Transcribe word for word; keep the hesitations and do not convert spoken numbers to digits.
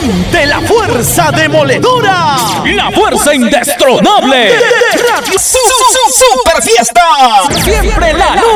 Siente la fuerza demoledora. La fuerza indestronable de Radio Su- Su- Super Fiesta. Siempre la